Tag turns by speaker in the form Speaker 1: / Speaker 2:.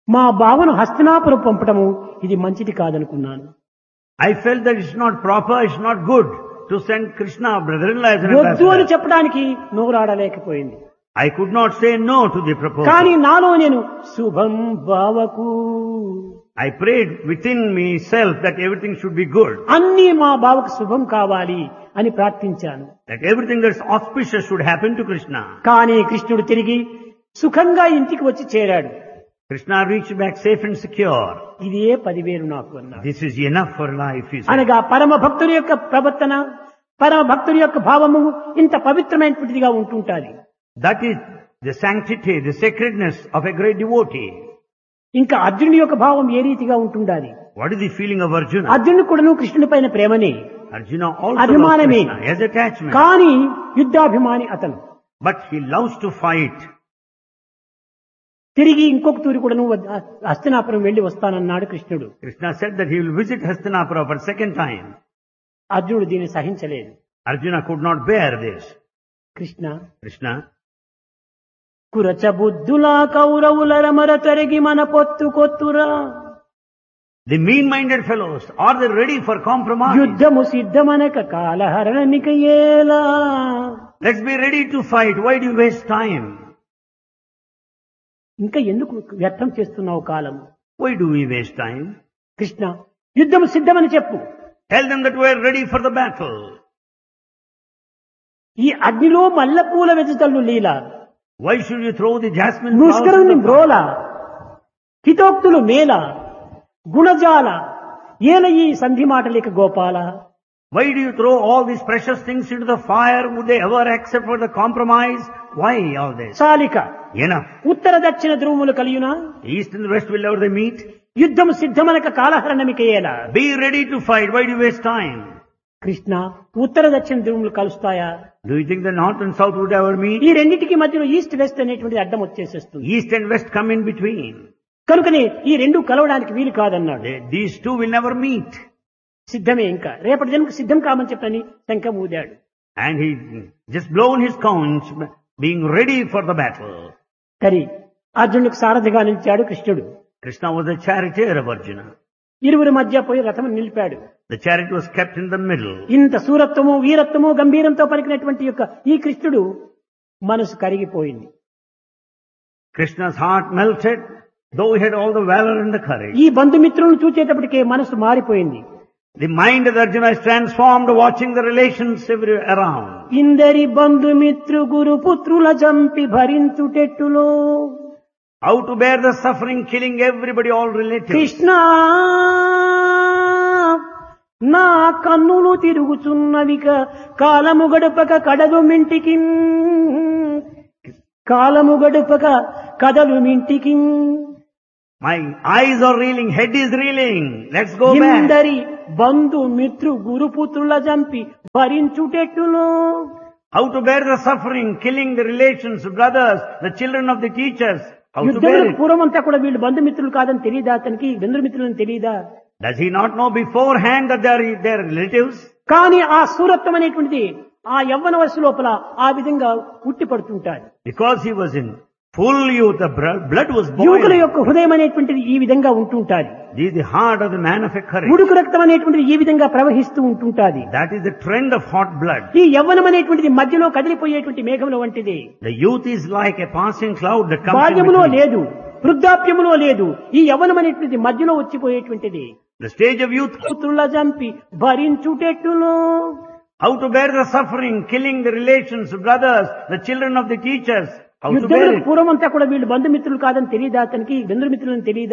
Speaker 1: మా బావను హస్తినాపురం పంపటము ఇది మంచిది కాదనుకున్నాను.
Speaker 2: I felt that it's not proper, it's not good to send Krishna, brother-in-law, as an
Speaker 1: వద్దు అని
Speaker 2: ambassador.
Speaker 1: చెప్పడానికి నోరాడలేకపోయింది.
Speaker 2: I could not say no to the
Speaker 1: కానీ
Speaker 2: proposal.
Speaker 1: నాలో నేను శుభం బావకు
Speaker 2: I prayed within myself that everything should be good,
Speaker 1: అన్నీ మా బావకు శుభం కావాలి అని ప్రార్థించాను.
Speaker 2: that everything that's auspicious should happen to Krishna.
Speaker 1: కానీ కృష్ణుడు తిరిగి సుఖంగా ఇంటికి వచ్చి చేరాడు.
Speaker 2: Krishna reached back safe and secure.
Speaker 1: ఇదే 10,000 నాకు అన్నాడు.
Speaker 2: This is enough for life, he said.
Speaker 1: అనగా పరమ భక్తుడి యొక్క ప్రవర్తన, పరమ భక్తుడి యొక్క భావము ఇంత పవిత్రమైనటువంటిదిగా ఉంటుంటాది.
Speaker 2: That is the sanctity, the sacredness of a great devotee.
Speaker 1: ఇంకా అర్జునుడి యొక్క భావం ఏ రీతిగా ఉంటుండాలి?
Speaker 2: What is the feeling of Arjuna?
Speaker 1: అర్జునుడు కూడాను కృష్ణుడి పైన ప్రేమనే,
Speaker 2: Arjuna also loves
Speaker 1: అభిమానమే,
Speaker 2: Krishna, he has attachment.
Speaker 1: కానీ యుద్ధాభిమాని అతను.
Speaker 2: But he loves to fight.
Speaker 1: తిరిగి ఇంకొక తూరి కూడాను హస్తినాపురం వెళ్లి వస్తానన్నాడు కృష్ణుడు.
Speaker 2: Krishna said that he will visit Hastinapura for second time.
Speaker 1: అర్జునుడు దీన్ని సహించలేదు.
Speaker 2: Arjuna could not bear this.
Speaker 1: Krishna
Speaker 2: Krishna,
Speaker 1: కురచబుద్ధులా కౌరవుల రమర తరిగి మన పొత్తు కొత్తురా,
Speaker 2: the mean-minded fellows, are they ready for compromise?
Speaker 1: యుద్ధము సిద్ధమనక కాలహరణమిక ఏలా.
Speaker 2: Let's be ready to fight. Why do you waste time?
Speaker 1: ఇంకా ఎందుకు వ్యర్థం చేస్తున్నావు కాలం?
Speaker 2: Why do we waste time?
Speaker 1: Krishna యుద్ధము సిద్ధమని చెప్పు.
Speaker 2: Tell them that we are ready for the battle.
Speaker 1: ఈ అగ్నిలో మల్లెపూల వెజతలు లీల,
Speaker 2: Why should you throw the jasmine flowers
Speaker 1: ముష్కరుని
Speaker 2: in the fire?
Speaker 1: బ్రోల, హితోక్తులు మేల, గుణజాల ఏల ఈ సంధి మాటలిక Gopala.
Speaker 2: Why do you throw all these precious things into the fire? Would they ever accept for the compromise? Why all this?
Speaker 1: సాలిక
Speaker 2: Enough.
Speaker 1: ఉత్తర దక్షిణ ధ్రువములు కలియునా,
Speaker 2: The east and the west will never they meet.
Speaker 1: యుద్ధము సిద్ధమనక కాలహరణమిక ఏలా.
Speaker 2: Be ready to fight. Why do you waste time?
Speaker 1: Krishna ఉత్తర దక్షిణ ధ్రువములు కలుస్తాయా?
Speaker 2: Do you think the north and south would ever meet?
Speaker 1: ఈ రెండింటికి మధ్యలో east west అనేటువంటి అడ్డం వచ్చేసేస్తుంది.
Speaker 2: East and west come in between.
Speaker 1: కనుకనే ఈ రెండు కలవడానికి వీలు కాదన్నాడు.
Speaker 2: These two will never meet.
Speaker 1: సిద్ధమే, ఇంకా రేపటి జన్మకు సిద్ధం కామని చెప్పని శంఖం ఊదాడు.
Speaker 2: And he just blown his conch, being ready for the battle.
Speaker 1: కరి అర్జునుడికి సారథిగా నిలిచాడు కృష్ణుడు.
Speaker 2: Krishna was the charioteer of Arjuna.
Speaker 1: ఇరువురి మధ్య పోయి రథం నిలిపాడు.
Speaker 2: The chariot was kept in the middle.
Speaker 1: ఇంత సూరత్వము వీరత్వము గంభీరంతో పలికినటువంటి యొక్క ఈ కృష్ణుడు మనసు కరిగిపోయింది.
Speaker 2: Krishna's heart melted, though he had all the valor and the courage.
Speaker 1: ఈ బంధుమిత్రులను చూచేటప్పటికే మనసు మారిపోయింది.
Speaker 2: The mind of Arjuna is transformed watching the relations everywhere around.
Speaker 1: ఇందరి బంధుమిత్రు గురు పుత్రుల జంపి భరించుటెట్టులో
Speaker 2: How to bear the suffering, killing everybody, all relatives.
Speaker 1: Krishna నా కన్నులు తిరుగుచున్నవిక కాలము గడుపక కడలు మింటికి, కాలము గడుపక కదలు మింటికి.
Speaker 2: My eyes are reeling, head is reeling. Let's go back.
Speaker 1: ఇందరి Bandhu మిత్రు గురుపుత్రుల జంపి భరించుటెట్టులో
Speaker 2: How to bear the suffering, killing the relations, brothers, the children of the teachers. How to bear
Speaker 1: యుద్ధములకు
Speaker 2: it.
Speaker 1: పూర్వమంతా కూడా వీళ్ళు బంధుమిత్రులు కాదని తెలియదా అతనికి? బంధుమిత్రులని తెలియదా?
Speaker 2: Does he not know beforehand that they are relatives?
Speaker 1: కానీ ఆ సూరత్వం అనేటువంటిది ఆ యవ్వన వయసు లోపల ఆ విధంగా ఉట్టి పడుతుంటాడు.
Speaker 2: Because he was in full youth, the blood was
Speaker 1: యువకుల
Speaker 2: boiling.
Speaker 1: యొక్క హృదయం అనేటువంటిది ఈ విధంగా ఉంటుంటాది.
Speaker 2: This is the heart of the man of a courage.
Speaker 1: ఉడుకు రక్తం అనేటువంటిది ఈ విధంగా ప్రవహిస్తూ ఉంటుంటాది.
Speaker 2: That is the trend of hot blood.
Speaker 1: ఈ యవ్వనం అనేటువంటిది మధ్యలో కదిలిపోయేటువంటి మేఘముల వంటిది.
Speaker 2: The youth is like a passing cloud that comes in
Speaker 1: బాల్యములో
Speaker 2: between.
Speaker 1: లేదు, వృద్ధాప్యములో లేదు, ఈ యవ్వనం అనేటువంటిది మధ్యలో వచ్చిపోయేటువంటిది.
Speaker 2: The stage of youth.
Speaker 1: పుత్రుల జంపి భరించుటెట్టులో
Speaker 2: How to bear the suffering, killing the relations, brothers, the children of the teachers. How to bear
Speaker 1: యుద్ధములకు
Speaker 2: it.
Speaker 1: పూర్వమంతా కూడా వీళ్ళు బంధుమిత్రులు కాదని తెలియదా అతనికి? బంధుమిత్రులను తెలియదా?